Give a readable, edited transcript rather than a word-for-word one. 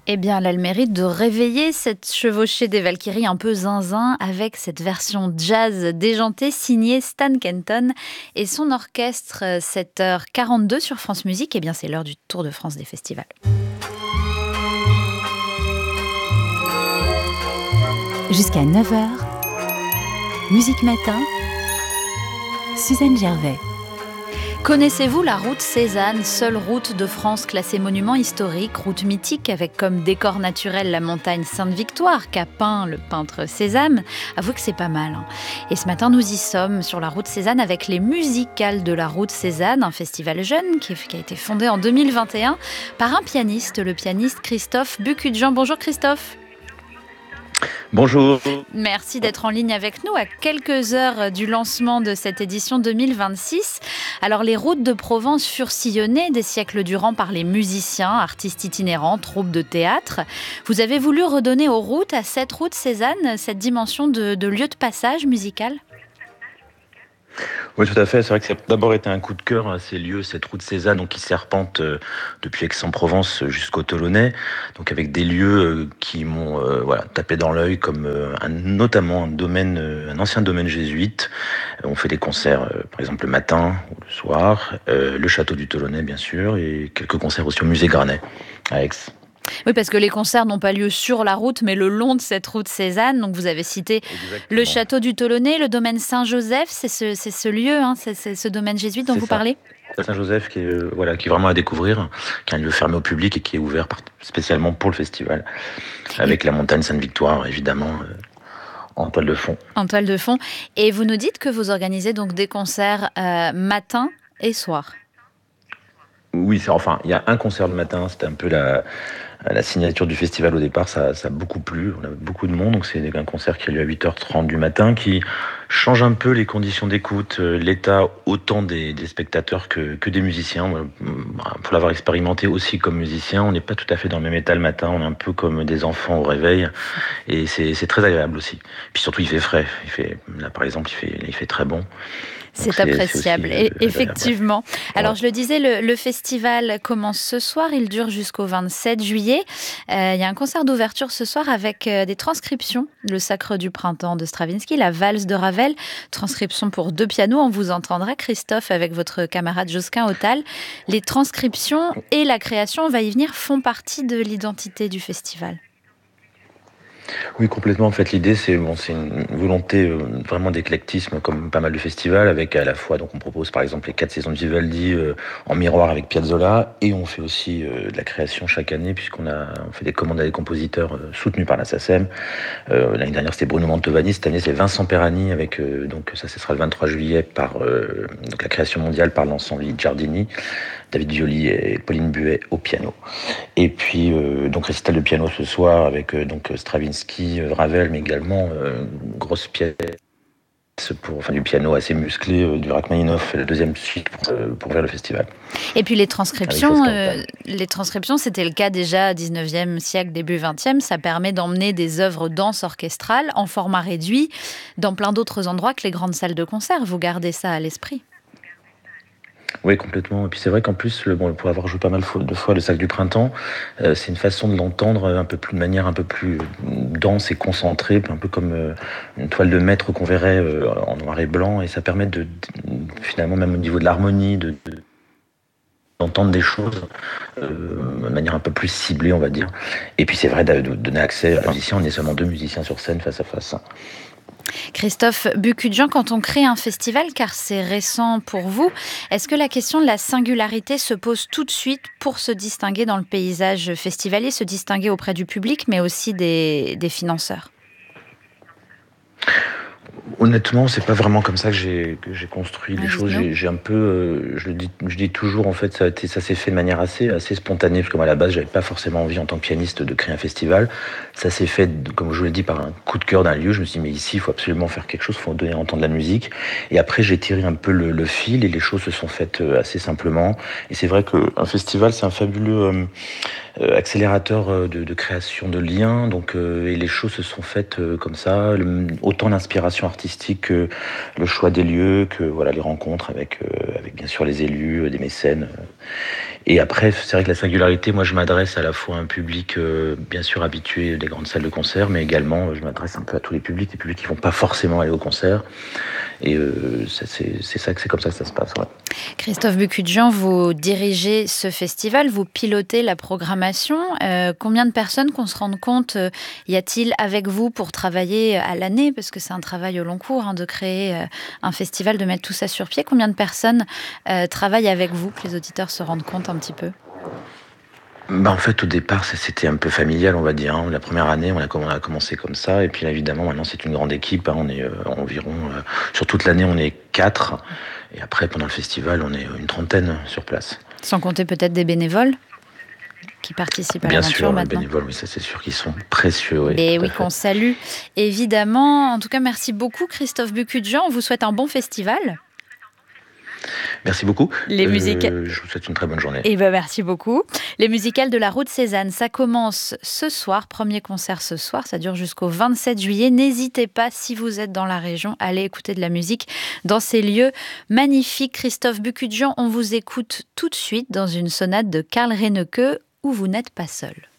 Eh bien, elle a le mérite de réveiller cette chevauchée des Valkyries un peu zinzin avec cette version jazz déjantée signée Stan Kenton et son orchestre. 7h42 sur France Musique. Eh bien, c'est l'heure du Tour de France des festivals. Jusqu'à 9h, Musique Matin, Suzanne Gervais. Connaissez-vous la route Cézanne, seule route de France classée monument historique, route mythique avec comme décor naturel la montagne Sainte-Victoire qu'a peint le peintre Cézanne? Avouez que c'est pas mal. Et ce matin, nous y sommes sur la route Cézanne avec les musicales de la route Cézanne, un festival jeune qui a été fondé en 2021 par un pianiste, le pianiste Christophe Bucudjian. Bonjour Christophe. Bonjour. Merci d'être en ligne avec nous à quelques heures du lancement de cette édition 2026. Alors, les routes de Provence furent sillonnées des siècles durant par les musiciens, artistes itinérants, troupes de théâtre. Vous avez voulu redonner aux routes, à cette route Cézanne, cette dimension de lieu de passage musical ? Oui, tout à fait. C'est vrai que ça a d'abord été un coup de cœur, ces lieux, cette route Cézanne, donc qui serpente depuis Aix-en-Provence jusqu'au Tolonnais, donc avec des lieux qui m'ont tapé dans l'œil, comme notamment un ancien domaine jésuite. On fait des concerts, par exemple le matin ou le soir, le château du Tolonnais bien sûr, et quelques concerts aussi au musée Granet à Aix. Oui, parce que les concerts n'ont pas lieu sur la route, mais le long de cette route Cézanne. Donc, vous avez cité Exactement. le château du Tolonnais, le domaine Saint-Joseph, c'est ce lieu, c'est ce domaine jésuite dont vous parlez ? Saint-Joseph qui est vraiment à découvrir, qui est un lieu fermé au public et qui est ouvert spécialement pour le festival, avec la montagne Sainte-Victoire, évidemment, en toile de fond. En toile de fond. Et vous nous dites que vous organisez donc des concerts matin et soir. Oui, il y a un concert le matin, c'était un peu la signature du festival au départ, ça a beaucoup plu, on a beaucoup de monde, donc c'est un concert qui a lieu à 8h30 du matin, qui change un peu les conditions d'écoute, l'état autant des spectateurs que des musiciens. Pour l'avoir expérimenté aussi comme musicien, on n'est pas tout à fait dans le même état le matin, on est un peu comme des enfants au réveil, et c'est très agréable aussi. Puis surtout il fait frais, là par exemple il fait très bon. C'est appréciable, aussi, effectivement. Ouais. Alors, je le disais, le festival commence ce soir, il dure jusqu'au 27 juillet. Il y a un concert d'ouverture ce soir avec des transcriptions. Le Sacre du printemps de Stravinsky, la valse de Ravel, transcription pour 2 pianos. On vous entendra, Christophe, avec votre camarade Josquin Autal. Les transcriptions et la création, on va y venir, font partie de l'identité du festival. Oui, complètement. En fait, l'idée, c'est une volonté vraiment d'éclectisme, comme pas mal de festivals, avec à la fois, donc on propose par exemple les 4 saisons de Vivaldi en miroir avec Piazzolla, et on fait aussi de la création chaque année, puisqu'on fait des commandes à des compositeurs soutenus par la SACEM. L'année dernière, c'était Bruno Mantovani. Cette année, c'est Vincent Perani, avec donc ça, ce sera le 23 juillet par donc la création mondiale par l'ensemble Giardini, David Violi et Pauline Buet au piano. Et puis donc récital de piano ce soir avec donc Stravinsky, Ravel, mais également grosse pièce du piano assez musclé du Rachmaninoff, la deuxième suite pour ouvrir le festival. Et puis les transcriptions, c'était le cas déjà 19e siècle, début 20e. Ça permet d'emmener des œuvres danse orchestrale en format réduit dans plein d'autres endroits que les grandes salles de concert. Vous gardez ça à l'esprit. Oui, complètement. Et puis c'est vrai qu'en plus, pour avoir joué pas mal de fois le Sacre du printemps, c'est une façon de l'entendre de manière un peu plus dense et concentrée, un peu comme une toile de maître qu'on verrait en noir et blanc, et ça permet finalement, même au niveau de l'harmonie, d'entendre des choses de manière un peu plus ciblée, on va dire. Et puis c'est vrai de donner accès à un musicien. On est seulement 2 musiciens sur scène face à face. Christophe Bucudjian, quand on crée un festival, car c'est récent pour vous, est-ce que la question de la singularité se pose tout de suite pour se distinguer dans le paysage festivalier, se distinguer auprès du public, mais aussi des financeurs ? Honnêtement, c'est pas vraiment comme ça que j'ai construit les choses. Dites-nous. J'ai un peu, je dis toujours, en fait, ça s'est fait de manière assez spontanée, parce que moi, à la base, j'avais pas forcément envie, en tant que pianiste, de créer un festival. Ça s'est fait, comme je vous l'ai dit, par un coup de cœur d'un lieu. Je me suis dit, mais ici, il faut absolument faire quelque chose, il faut donner à entendre la musique. Et après, j'ai tiré un peu le fil, et les choses se sont faites assez simplement. Et c'est vrai qu'un festival, c'est un fabuleux accélérateur de création de liens, donc et les choses se sont faites comme ça, autant l'inspiration artistique que le choix des lieux, que voilà les rencontres avec bien sûr les élus, des mécènes, Et après, c'est vrai que la singularité, moi je m'adresse à la fois à un public bien sûr habitué des grandes salles de concert, mais également je m'adresse un peu à tous les publics qui vont pas forcément aller au concert. Et c'est comme ça que ça se passe. Ouais. Christophe Bucudjian, vous dirigez ce festival, vous pilotez la programmation. Combien de personnes qu'on se rende compte y a-t-il avec vous pour travailler à l'année? Parce que c'est un travail au long cours de créer un festival, de mettre tout ça sur pied. Combien de personnes travaillent avec vous, que les auditeurs se rendent compte un petit peu? En fait, au départ, c'était un peu familial, on va dire. Hein. La première année, on a commencé comme ça. Et puis là, évidemment, maintenant, c'est une grande équipe. Hein. On est environ... sur toute l'année, on est 4. Et après, pendant le festival, on est une 30aine sur place. Sans compter peut-être des bénévoles qui participent à l'aventure maintenant. Bien sûr, les bénévoles, oui, ça c'est sûr qu'ils sont précieux. Oui, et oui, qu'on salue, évidemment. En tout cas, merci beaucoup, Christophe Bucudjian. On vous souhaite un bon festival. Merci beaucoup. Les musiques... Je vous souhaite une très bonne journée. Et merci beaucoup. Les musicales de la Route Cézanne, ça commence ce soir, premier concert ce soir, ça dure jusqu'au 27 juillet. N'hésitez pas, si vous êtes dans la région, à aller écouter de la musique dans ces lieux magnifiques. Christophe Bucudjian, on vous écoute tout de suite dans une sonate de Karl Reinecke, Où vous n'êtes pas seul.